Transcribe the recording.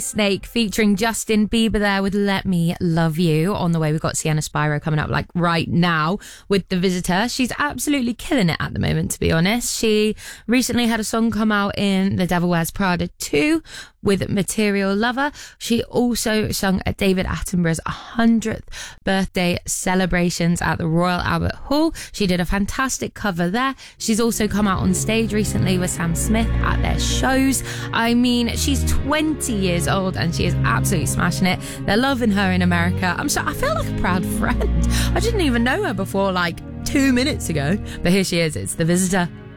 Snake featuring Justin Bieber there with Let Me Love You. On the way, we've got Sienna Spyro coming up like right now with The Visitor. She's absolutely killing it at the moment, to be honest. She recently had a song come out in The Devil Wears Prada 2 with Material Lover. She also sung at David Attenborough's 100th birthday celebrations at the Royal Albert Hall. She did a fantastic cover there. She's also come out on stage recently with Sam Smith at their shows. I mean, she's 20 years old and she is absolutely smashing it. They're loving her in America. I feel like a proud friend. I didn't even know her before like 2 minutes ago, but here she is. It's The Visitor.